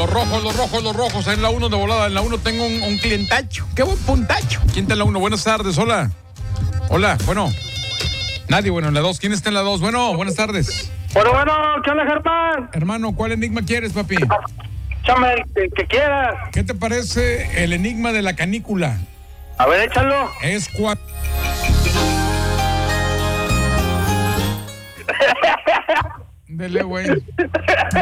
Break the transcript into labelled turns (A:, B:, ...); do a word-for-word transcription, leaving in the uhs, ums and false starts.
A: Los rojos, los rojos, los rojos. En la uno de volada. En la uno tengo un, un clientacho. Qué buen puntacho. ¿Quién está en la uno? Buenas tardes, hola. Hola, bueno. Nadie, bueno, en la dos. ¿Quién está en la dos? Bueno, buenas tardes.
B: Bueno, bueno, ¿qué onda, Germán?
A: Hermano, ¿cuál enigma quieres, papi?
B: Échame el que, que quieras.
A: ¿Qué te parece el enigma de la canícula?
B: A ver, échalo.
A: Es cua... Dele, güey.